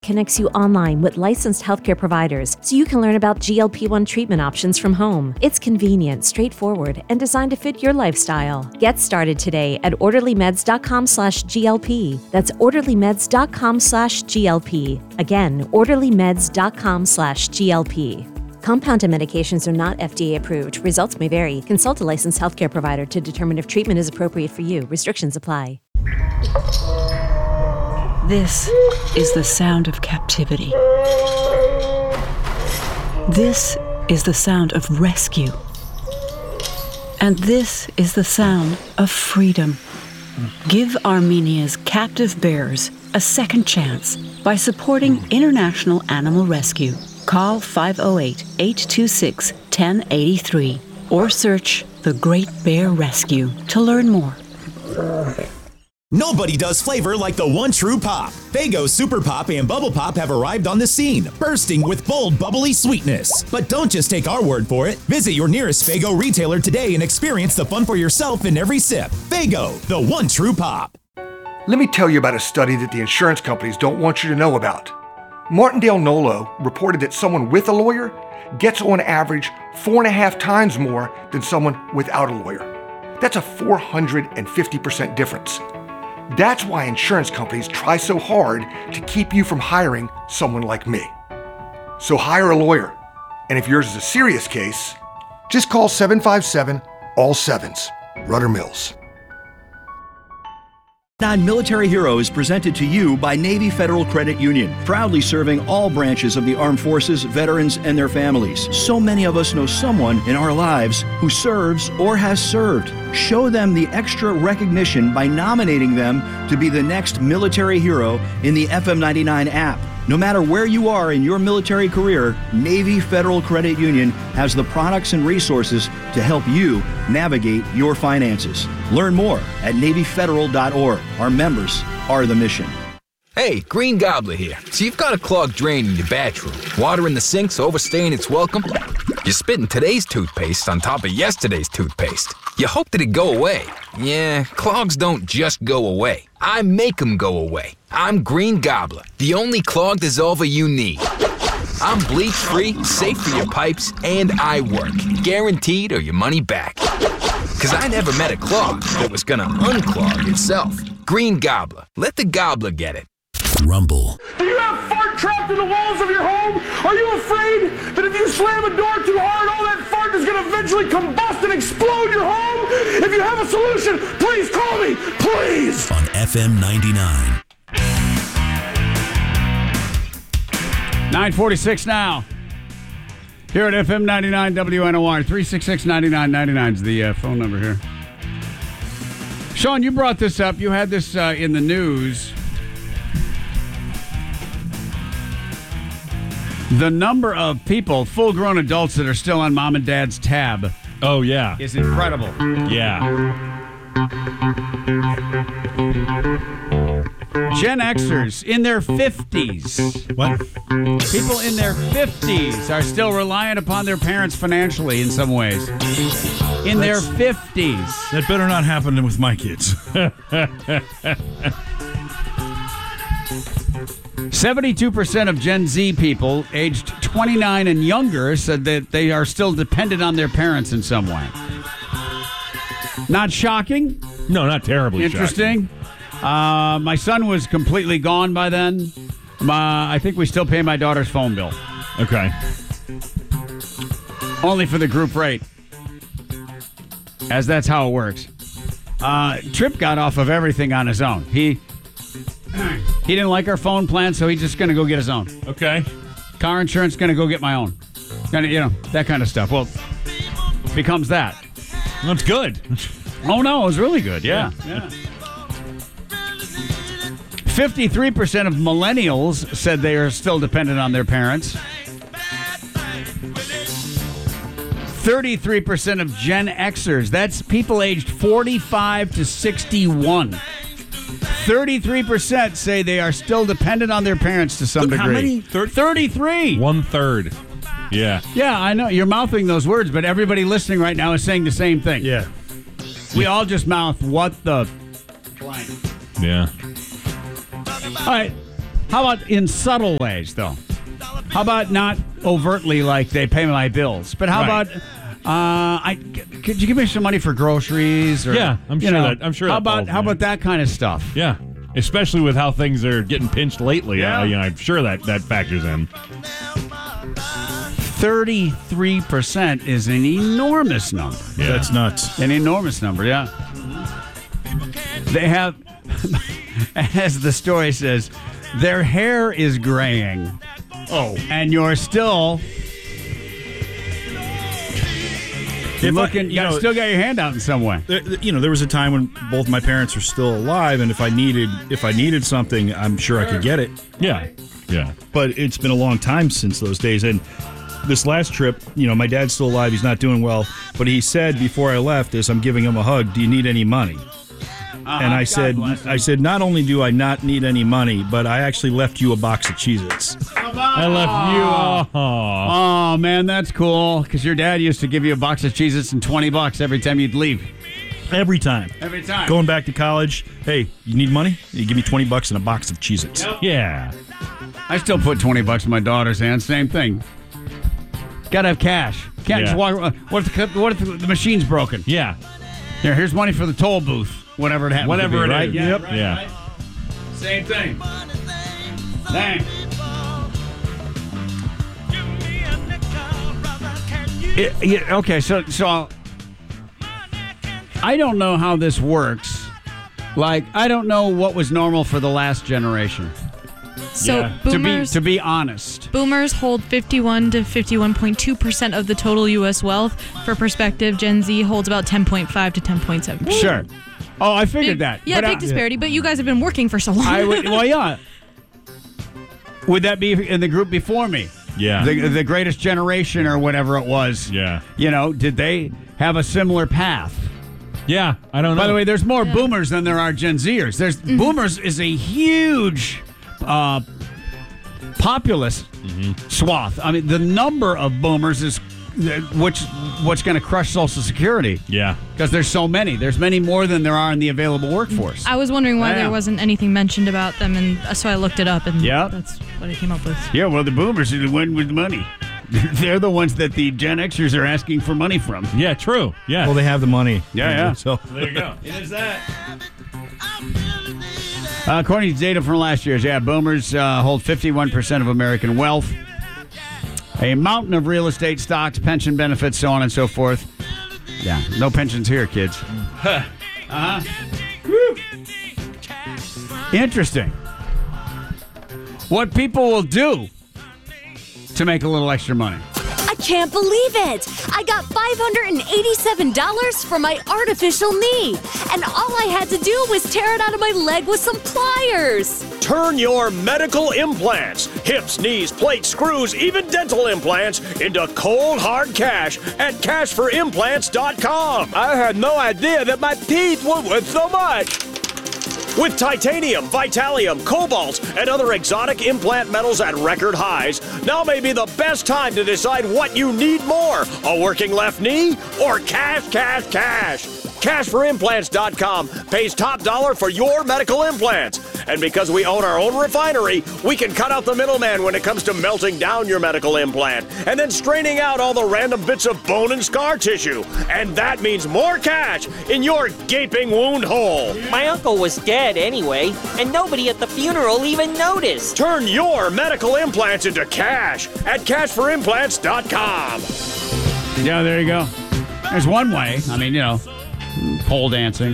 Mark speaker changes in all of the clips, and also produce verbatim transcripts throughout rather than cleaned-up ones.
Speaker 1: connects you online with licensed healthcare providers so you can learn about G L P one treatment options from home. It's convenient, straightforward, and designed to fit your lifestyle. Get started today at orderlymeds.com slash GLP. That's orderlymeds.com slash GLP. Again, orderlymeds.com slash GLP. Compounded medications are not F D A approved. Results may vary. Consult a licensed healthcare provider to determine if treatment is appropriate for you. Restrictions apply.
Speaker 2: This is the sound of captivity. This is the sound of rescue. And this is the sound of freedom. Give Armenia's captive bears a second chance by supporting International Animal Rescue. Call five oh eight, eight two six, one oh eight three or search The Great Bear Rescue to learn more.
Speaker 3: Nobody does flavor like the one true pop. Faygo Super Pop and Bubble Pop have arrived on the scene, bursting with bold, bubbly sweetness. But don't just take our word for it. Visit your nearest Faygo retailer today and experience the fun for yourself in every sip. Faygo, the one true pop.
Speaker 4: Let me tell you about a study that the insurance companies don't want you to know about. Martindale Nolo reported that someone with a lawyer gets on average four and a half times more than someone without a lawyer. That's a four hundred fifty percent difference. That's why insurance companies try so hard to keep you from hiring someone like me. So hire a lawyer. And if yours is a serious case, just call seven five seven, all sevens. Rudder Mills.
Speaker 5: Non-Military Hero is presented to you by Navy Federal Credit Union, proudly serving all branches of the armed forces, veterans, and their families. So many of us know someone in our lives who serves or has served. Show them the extra recognition by nominating them to be the next military hero in the F M ninety-nine app. No matter where you are in your military career, Navy Federal Credit Union has the products and resources to help you navigate your finances. Learn more at Navy Federal dot org. Our members are the mission.
Speaker 6: Hey, Green Gobbler here. So you've got a clogged drain in your bathroom. Water in the sink's overstaying its welcome. You're spitting today's toothpaste on top of yesterday's toothpaste. You hoped it'd go away. Yeah, clogs don't just go away. I make them go away. I'm Green Gobbler, the only clog dissolver you need. I'm bleach-free, safe for your pipes, and I work. Guaranteed or your money back. Because I never met a clog that was gonna unclog itself. Green Gobbler. Let the gobbler get it.
Speaker 7: Rumble.
Speaker 8: Do you have fart trapped in the walls of your home? Are you afraid that if you slam a door too hard, all that fart is going to eventually combust and explode your home? If you have a solution, please call me, please!
Speaker 7: On F M ninety-nine.
Speaker 9: nine forty-six now. Here at F M ninety-nine W N O R. three six six, nine nine nine nine is the uh, phone number here. Sean, you brought this up. You had this uh, in the news. The number of people, full-grown adults, that are still on mom and dad's tab.
Speaker 10: Oh, yeah.
Speaker 9: Is incredible.
Speaker 10: Yeah.
Speaker 9: Gen Xers in their fifties.
Speaker 10: What?
Speaker 9: People in their fifties are still reliant upon their parents financially in some ways. In That's, their fifties.
Speaker 10: That better not happen with my kids.
Speaker 9: seventy-two percent of Gen Z people aged twenty-nine and younger said that they are still dependent on their parents in some way. Not shocking?
Speaker 10: No, not terribly
Speaker 9: Interesting.
Speaker 10: shocking.
Speaker 9: Uh, my son was completely gone by then. My, I think we still pay my daughter's phone bill.
Speaker 10: Okay.
Speaker 9: Only for the group rate. As that's how it works. Uh, Tripp got off of everything on his own. He... He didn't like our phone plan, so he's just going to go get his own.
Speaker 10: Okay.
Speaker 9: Car insurance, going to go get my own. Kind of, you know, that kind of stuff. Well, becomes that.
Speaker 10: That's good.
Speaker 9: Oh, no, it was really good. Yeah. yeah. fifty-three percent of millennials said they are still dependent on their parents. thirty-three percent of Gen Xers, that's people aged forty-five to sixty-one. thirty-three percent say they are still dependent on their parents to some
Speaker 10: Look,
Speaker 9: degree.
Speaker 10: How many?
Speaker 9: thirty-three.
Speaker 10: One third. Yeah.
Speaker 9: Yeah, I know. You're mouthing those words, but everybody listening right now is saying the same thing.
Speaker 10: Yeah.
Speaker 9: We all just mouth, what the...
Speaker 10: Yeah.
Speaker 9: All right. How about in subtle ways, though? How about not overtly like they pay my bills, but how
Speaker 10: Right.
Speaker 9: about uh, I could you give me some money for groceries? Or,
Speaker 10: Yeah, I'm
Speaker 9: you
Speaker 10: sure
Speaker 9: know,
Speaker 10: that- I'm sure
Speaker 9: How
Speaker 10: that
Speaker 9: about
Speaker 10: falls
Speaker 9: how
Speaker 10: in.
Speaker 9: about that kind of stuff?
Speaker 10: Yeah. Especially with how things are getting pinched lately.
Speaker 9: Yeah.
Speaker 10: Uh, you know, I'm sure that, that factors in.
Speaker 9: Thirty-three percent is an enormous number.
Speaker 10: Yeah.
Speaker 11: That's nuts.
Speaker 9: An enormous number, yeah. They have, as the story says, their hair is graying.
Speaker 10: Oh.
Speaker 9: And you're still
Speaker 11: If I-
Speaker 9: looking,
Speaker 11: you
Speaker 9: you gotta
Speaker 11: know-
Speaker 9: still got your hand out in some way.
Speaker 11: There, you know, there was a time when both my parents were still alive, and if I needed if I needed something, I'm sure I could get it.
Speaker 10: Yeah. Yeah.
Speaker 11: But it's been a long time since those days. And this last trip, you know, my dad's still alive. He's not doing well. But he said before I left, as I'm giving him a hug, "Do you need any money?" And I
Speaker 9: God
Speaker 11: said,
Speaker 9: bless him.
Speaker 11: I said, not only do I not need any money, but I actually left you a box of Cheez-Its.
Speaker 10: I left you. Oh.
Speaker 9: Oh, man, that's cool. Because your dad used to give you a box of Cheez-Its and twenty bucks every time you'd leave.
Speaker 11: Every time.
Speaker 9: Every time.
Speaker 11: Going back to college, hey, you need money? You give me twenty bucks and a box of Cheez-Its.
Speaker 10: Yeah.
Speaker 9: I still put twenty bucks in my daughter's hand. Same thing. Gotta have cash. Can't
Speaker 10: Yeah.
Speaker 9: just walk around. What if, the, what if the, the machine's broken?
Speaker 10: Yeah.
Speaker 9: Here, here's money for the toll booth. Whatever it happens
Speaker 10: Whatever
Speaker 9: to be,
Speaker 10: it
Speaker 9: right?
Speaker 10: is.
Speaker 9: Yeah,
Speaker 10: Yep.
Speaker 9: right,
Speaker 10: Yeah.
Speaker 9: right. Same thing. Thanks. It- yeah, okay, so so I don't know how this works. Like, I don't know what was normal for the last generation.
Speaker 12: So
Speaker 10: Yeah.
Speaker 12: boomers,
Speaker 9: To be to be honest.
Speaker 12: boomers hold fifty-one to fifty-one point two percent of the total U S wealth. For perspective, Gen Z holds about ten point five to ten point seven.
Speaker 9: Sure. Oh, I figured
Speaker 12: Big,
Speaker 9: that.
Speaker 12: yeah,
Speaker 9: But
Speaker 12: big
Speaker 9: I-
Speaker 12: disparity. But you guys have been working for so long.
Speaker 9: I would, well, yeah. Would that be in the group before me?
Speaker 10: Yeah.
Speaker 9: The, the greatest generation or whatever it was.
Speaker 10: Yeah.
Speaker 9: You know, did they have a similar path?
Speaker 10: Yeah. I don't know.
Speaker 9: By the way, there's more boomers than there are Gen Zers. There's
Speaker 12: Mm-hmm.
Speaker 9: boomers is a huge uh, populous swath. I mean, the number of boomers is uh, which what's going to crush Social Security.
Speaker 10: Yeah.
Speaker 9: Because there's so many. There's many more than there are in the available workforce.
Speaker 12: I was wondering why
Speaker 9: Yeah.
Speaker 12: there wasn't anything mentioned about them, and so I looked it up, and
Speaker 9: Yeah.
Speaker 12: that's what I came up with.
Speaker 9: Yeah, well, the boomers are the one with the money. They're the ones that the Gen Xers are asking for money from.
Speaker 10: Yeah, true. Yeah.
Speaker 11: Well, they have the money.
Speaker 9: Yeah, yeah.
Speaker 11: So
Speaker 10: there you go.
Speaker 9: It is that. Uh, according to data from last year's, yeah, boomers uh, hold fifty-one percent of American wealth. A mountain of real estate stocks, pension benefits, so on and so forth. Yeah, no pensions here, kids. uh-huh. Woo. Interesting. What people will do to make a little extra money.
Speaker 13: I can't believe it! I got five hundred eighty-seven dollars for my artificial knee, and all I had to do was tear it out of my leg with some pliers.
Speaker 14: Turn your medical implants, hips, knees, plates, screws, even dental implants, into cold, hard cash at cash for implants dot com. I had no idea that my teeth were worth so much. With titanium, vitalium, cobalt, and other exotic implant metals at record highs, now may be the best time to decide what you need more, a working left knee or cash, cash, cash. cash for implants dot com pays top dollar for your medical implants. And because we own our own refinery, we can cut out the middleman when it comes to melting down your medical implant and then straining out all the random bits of bone and scar tissue. And that means more cash in your gaping wound hole.
Speaker 15: My uncle was dead anyway, and nobody at the funeral even noticed.
Speaker 14: Turn your medical implants into cash at cash for implants dot com.
Speaker 9: Yeah, there you go. There's one way. I mean, you know, pole dancing,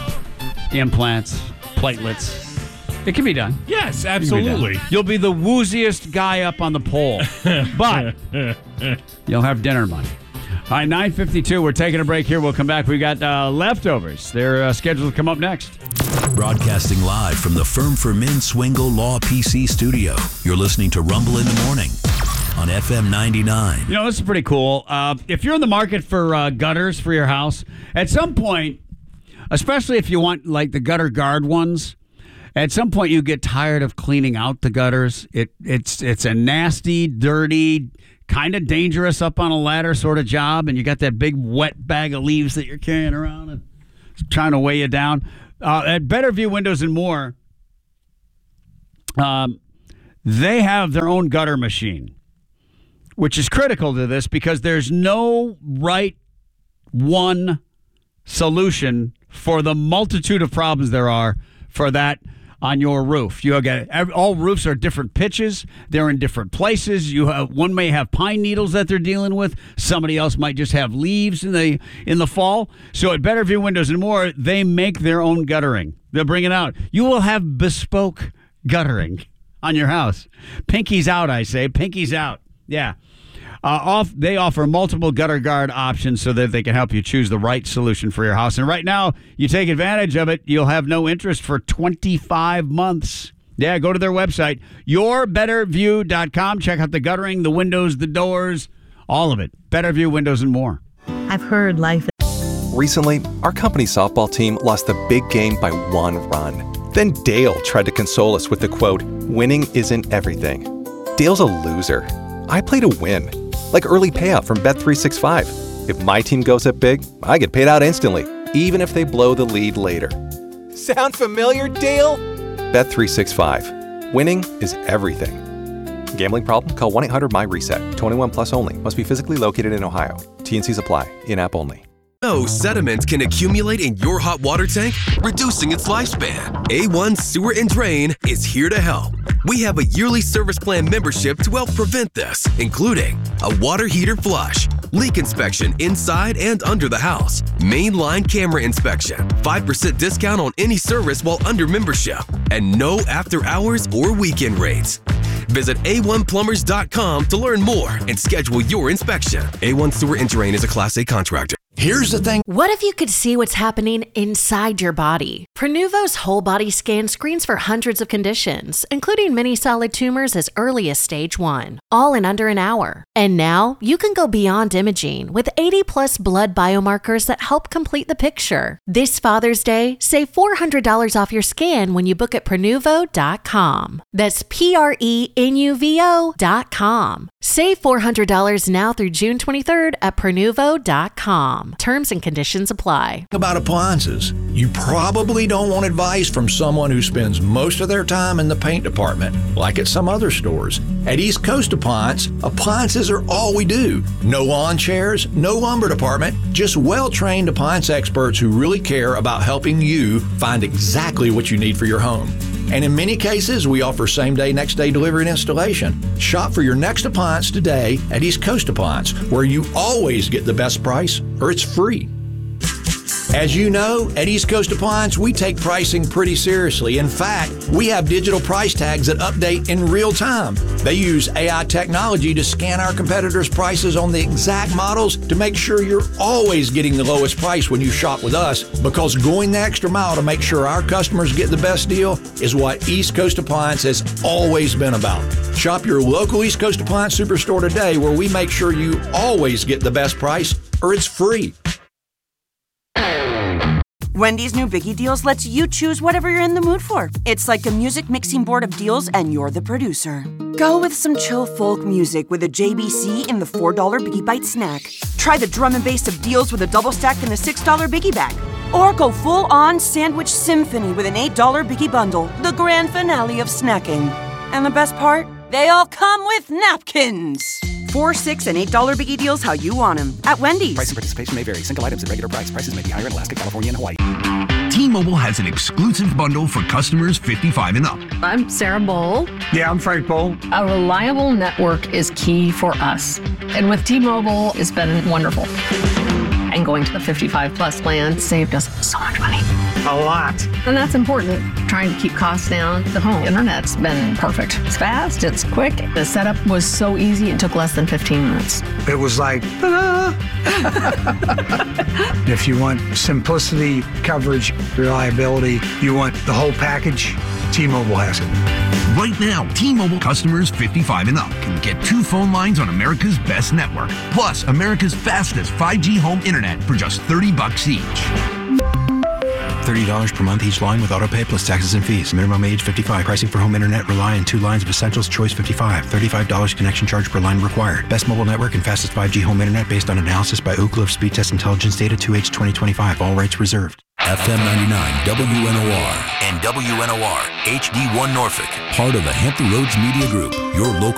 Speaker 9: implants, platelets. It can be done.
Speaker 10: Yes,
Speaker 9: It can be
Speaker 10: absolutely.
Speaker 9: done. You'll be the wooziest guy up on the pole, but you'll have dinner money. All right, nine fifty-two. We're taking a break here. We'll come back. We got uh, leftovers. They're uh, scheduled to come up next.
Speaker 7: Broadcasting live from the Firm for Men Swingle Law P C studio. You're listening to Rumble in the Morning on F M ninety-nine.
Speaker 9: You know, this is pretty cool. Uh, if you're in the market for uh, gutters for your house, at some point, especially if you want like the gutter guard ones, at some point you get tired of cleaning out the gutters. It it's it's a nasty, dirty, kind of dangerous up on a ladder sort of job, and you got that big wet bag of leaves that you're carrying around and it's trying to weigh you down. Uh, at Better View Windows and More, um, they have their own gutter machine, which is critical to this because there's no right one solution for the multitude of problems there are for that on your roof. You get all roofs are different pitches. They're in different places. You have one may have pine needles that they're dealing with. Somebody else might just have leaves in the in the fall. So at Better View Windows and More, they make their own guttering. They'll bring it out. You will have bespoke guttering on your house. Pinky's out, I say. Pinky's out. Yeah. Uh, off, they offer multiple gutter guard options so that they can help you choose the right solution for your house. And right now, you take advantage of it, you'll have no interest for twenty-five months. Yeah, go to their website, your better view dot com. Check out the guttering, the windows, the doors, all of it. Better View Windows and More.
Speaker 16: I've heard life.
Speaker 17: Recently, our company softball team lost a big game by one run. Then Dale tried to console us with the quote, "Winning isn't everything." Dale's a loser. I play to win. Like early payout from Bet three sixty-five. If my team goes up big, I get paid out instantly, even if they blow the lead later. Sound familiar, Dale? Bet three sixty-five. Winning is everything. Gambling problem? Call one eight hundred M Y reset. twenty-one plus only. Must be physically located in Ohio. T N Cs apply. In-app only.
Speaker 18: No sediment can accumulate in your hot water tank, reducing its lifespan. A one Sewer and Drain is here to help. We have a yearly service plan membership to help prevent this, including a water heater flush, leak inspection inside and under the house, mainline camera inspection, five percent discount on any service while under membership, and no after hours or weekend rates. Visit A one plumbers dot com to learn more and schedule your inspection. A one Sewer and Drain is a Class A contractor.
Speaker 19: Here's the thing.
Speaker 13: What if you could see what's happening inside your body? Prenuvo's whole body scan screens for hundreds of conditions, including many solid tumors as early as stage one, all in under an hour. And now you can go beyond imaging with eighty plus blood biomarkers that help complete the picture. This Father's Day, save four hundred dollars off your scan when you book at Prenuvo dot com. That's P R E N U V O dot com. Save four hundred dollars now through June twenty-third at Prenuvo dot com. Terms and conditions apply.
Speaker 19: About appliances. You probably don't want advice from someone who spends most of their time in the paint department, like at some other stores. At East Coast Appliance, appliances are all we do. No lawn chairs, no lumber department, just well-trained appliance experts who really care about helping you find exactly what you need for your home. And in many cases, we offer same-day, next-day delivery and installation. Shop for your next appliance today at East Coast Appliance, where you always get the best price or it's free. As you know, at East Coast Appliance, we take pricing pretty seriously. In fact, we have digital price tags that update in real time. They use A I technology to scan our competitors' prices on the exact models to make sure you're always getting the lowest price when you shop with us, because going the extra mile to make sure our customers get the best deal is what East Coast Appliance has always been about. Shop your local East Coast Appliance Superstore today, where we make sure you always get the best price or it's free.
Speaker 20: Wendy's new Biggie Deals lets you choose whatever you're in the mood for. It's like a music mixing board of deals, and you're the producer. Go with some chill folk music with a J B C in the four dollar Biggie Bite snack. Try the drum and bass of deals with a double stack in the six dollar Biggie Bag. Or go full-on sandwich symphony with an eight dollar Biggie Bundle, the grand finale of snacking. And the best part? They all come with napkins. Four, six, and eight dollar Biggie Deals how you want them at Wendy's.
Speaker 21: Price and participation may vary. Single items at regular price. Prices may be higher in Alaska, California, and Hawaii.
Speaker 22: T-Mobile has an exclusive bundle for customers fifty-five and up.
Speaker 23: I'm Sarah Bowl.
Speaker 24: Yeah, I'm Frank Bowl.
Speaker 23: A reliable network is key for us. And with T-Mobile, it's been wonderful. And going to the fifty-five plus plan saved us so much money.
Speaker 24: A lot.
Speaker 23: And that's important. Trying to keep costs down. The home internet's been perfect. It's fast, it's quick. The setup was so easy, it took less than fifteen minutes.
Speaker 24: It was like, ta-da! If you want simplicity, coverage, reliability, you want the whole package, T-Mobile has it.
Speaker 22: Right now, T-Mobile customers fifty-five and up can get two phone lines on America's best network, plus America's fastest five G home internet for just thirty bucks each.
Speaker 25: thirty dollars per month each line with autopay plus taxes and fees. Minimum age fifty-five. Pricing for home internet rely on two lines of Essentials Choice fifty-five. thirty-five dollars connection charge per line required. Best mobile network and fastest five G home internet based on analysis by Ookla of Speed Test Intelligence Data two H twenty twenty-five. All rights reserved.
Speaker 7: F M ninety-nine W N O R and W N O R H D one Norfolk, part of the Hampton Roads Media Group, your local